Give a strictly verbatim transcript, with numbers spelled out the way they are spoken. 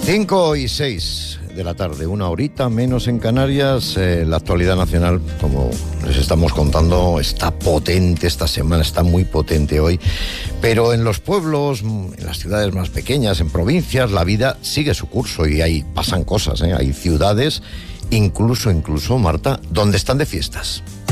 Cinco y seis de la tarde, una horita menos en Canarias. Eh, la actualidad nacional, como les estamos contando, está potente esta semana, está muy potente hoy. Pero en los pueblos, en las ciudades más pequeñas, en provincias, la vida sigue su curso y ahí pasan cosas, ¿eh? Hay ciudades, incluso, incluso, Marta, donde están de fiestas.